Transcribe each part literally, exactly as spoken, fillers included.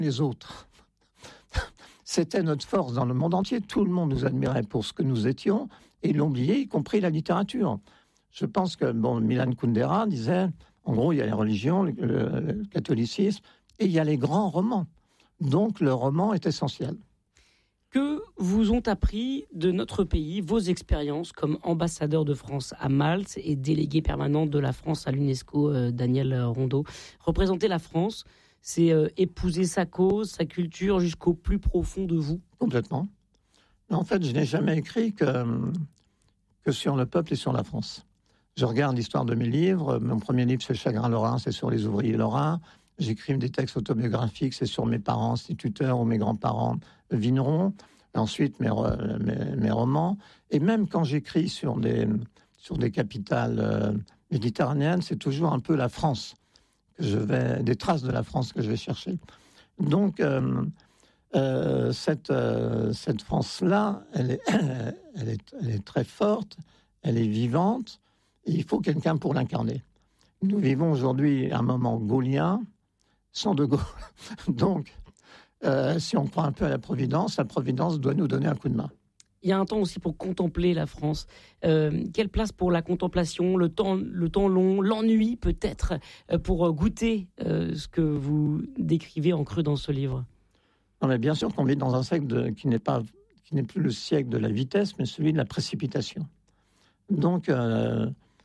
les autres. C'était notre force dans le monde entier. Tout le monde nous admirait pour ce que nous étions et ils l'ont oublié, y compris la littérature. Je pense que bon, Milan Kundera disait, en gros, il y a les religions, le, le, le catholicisme, et il y a les grands romans. Donc, le roman est essentiel. Que vous ont appris de notre pays vos expériences comme ambassadeur de France à Malte et délégué permanent de la France à l'UNESCO, euh, Daniel Rondeau. Représenter la France, c'est euh, épouser sa cause, sa culture jusqu'au plus profond de vous. Complètement. En fait, je n'ai jamais écrit que, que sur le peuple et sur la France. Je regarde l'histoire de mes livres. Mon premier livre, c'est Chagrin lorrain, c'est sur les ouvriers lorrains. J'écris des textes autobiographiques, c'est sur mes parents instituteurs ou mes grands-parents vignerons. Ensuite, mes, mes, mes romans. Et même quand j'écris sur des, sur des capitales euh, méditerranéennes, c'est toujours un peu la France. Que je vais, des traces de la France que je vais chercher. Donc, euh, euh, cette, euh, cette France-là, elle est, elle, est, elle est très forte, elle est vivante, et il faut quelqu'un pour l'incarner. Nous vivons aujourd'hui un moment gaullien, sans De Gaulle. Donc, euh, si on croit un peu à la Providence, la Providence doit nous donner un coup de main. Il y a un temps aussi pour contempler la France. Euh, quelle place pour la contemplation, le temps, le temps long, l'ennui peut-être, euh, pour goûter euh, ce que vous décrivez en creux dans ce livre? Non, mais bien sûr qu'on vit dans un siècle de, qui n'est pas, qui n'est plus le siècle de la vitesse, mais celui de la précipitation. Donc, euh,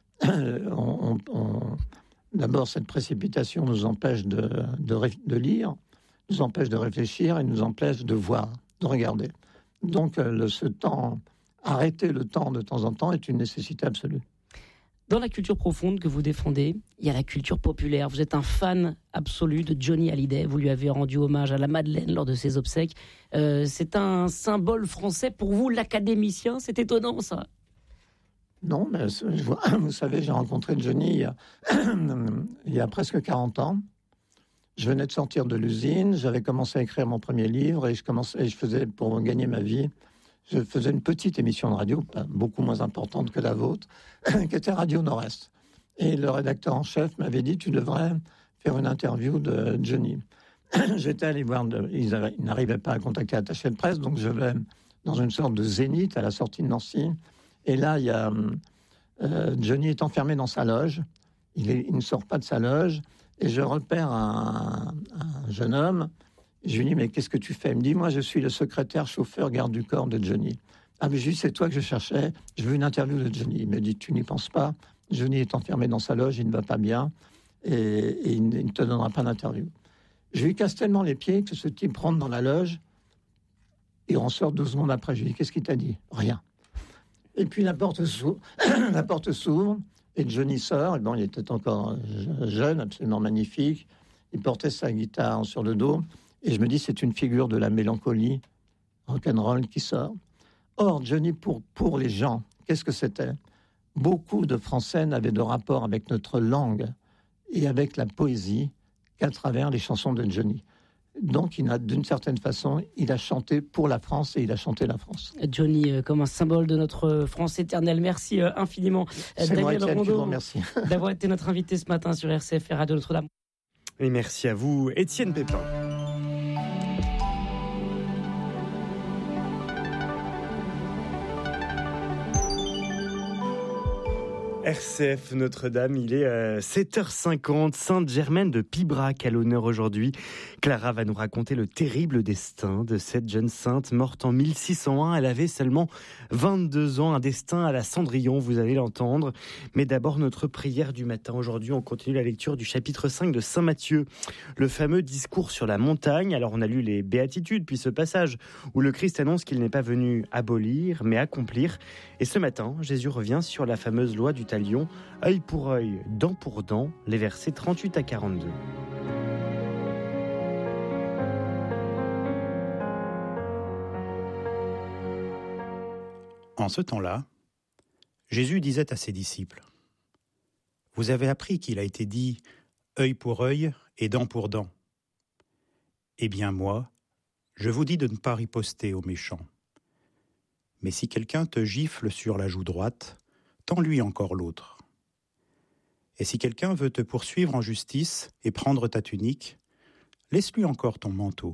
on, on, on, d'abord, cette précipitation nous empêche de, de, de lire, nous empêche de réfléchir et nous empêche de voir, de regarder. Donc, le, ce temps, arrêter le temps de temps en temps est une nécessité absolue. Dans la culture profonde que vous défendez, il y a la culture populaire. Vous êtes un fan absolu de Johnny Hallyday. Vous lui avez rendu hommage à la Madeleine lors de ses obsèques. Euh, c'est un symbole français pour vous, l'académicien. C'est étonnant, ça. Non, mais je vois, vous savez, j'ai rencontré Johnny il y, a, il y a presque quarante ans. Je venais de sortir de l'usine, j'avais commencé à écrire mon premier livre et je, commençais, et je faisais, pour gagner ma vie, je faisais une petite émission de radio, pas beaucoup moins importante que la vôtre, qui était Radio Nord-Est. Et le rédacteur en chef m'avait dit, tu devrais faire une interview de Johnny. J'étais allé voir, de, ils, avaient, ils n'arrivaient pas à contacter l'attaché de presse, donc je vais dans une sorte de zénith à la sortie de Nancy. Et là, il y a, euh, Johnny est enfermé dans sa loge, il, est, il ne sort pas de sa loge, et je repère un, un jeune homme. Je lui dis, mais qu'est-ce que tu fais? Il me dit, moi, je suis le secrétaire chauffeur garde du corps de Johnny. Ah, mais je lui dis, c'est toi que je cherchais. Je veux une interview de Johnny. Il me dit, tu n'y penses pas. Johnny est enfermé dans sa loge, il ne va pas bien, et, et il ne te donnera pas d'interview. Je lui casse tellement les pieds que ce type rentre dans la loge, il en sort douze secondes après. Je lui dis, qu'est-ce qu'il t'a dit? Rien. Et puis la porte s'ouvre, la porte s'ouvre, et Johnny sort. Et bon, il était encore jeune, absolument magnifique. Il portait sa guitare sur le dos. Et je me dis, c'est une figure de la mélancolie rock'n'roll qui sort. Or, Johnny, pour, pour les gens, qu'est-ce que c'était? Beaucoup de Français n'avaient de rapport avec notre langue et avec la poésie qu'à travers les chansons de Johnny. Donc, il a, d'une certaine façon, il a chanté pour la France et il a chanté la France. Johnny, euh, comme un symbole de notre France éternelle. Merci euh, infiniment, C'est Daniel moi, Rondeau, merci. d'avoir été notre invité ce matin sur R C F et Radio Notre-Dame. Et merci à vous, Étienne Pépin. R C F Notre-Dame, il est euh, sept heures cinquante, Sainte-Germaine de Pibrac à l'honneur aujourd'hui. Clara va nous raconter le terrible destin de cette jeune sainte morte en mille six cent un. Elle avait seulement vingt-deux ans, un destin à la Cendrillon, vous allez l'entendre. Mais d'abord, notre prière du matin. Aujourd'hui, on continue la lecture du chapitre cinq de Saint Matthieu, le fameux discours sur la montagne. Alors, on a lu les béatitudes, puis ce passage où le Christ annonce qu'il n'est pas venu abolir, mais accomplir. Et ce matin, Jésus revient sur la fameuse loi du Lion, œil pour œil, dent pour dent, les versets trente-huit à quarante-deux. En ce temps-là, Jésus disait à ses disciples, « Vous avez appris qu'il a été dit œil pour œil et dent pour dent. Eh bien moi, je vous dis de ne pas riposter aux méchants. Mais si quelqu'un te gifle sur la joue droite, tends-lui encore l'autre. Et si quelqu'un veut te poursuivre en justice et prendre ta tunique, Laisse-lui encore ton manteau.